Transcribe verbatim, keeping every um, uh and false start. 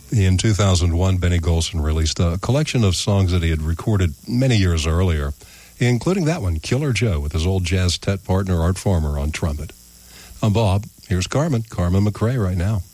In two thousand one, Benny Golson released a collection of songs that he had recorded many years earlier, including that one, Killer Joe, with his old jazz tet partner Art Farmer on trumpet. I'm Bob. Here's Carmen, Carmen McRae right now.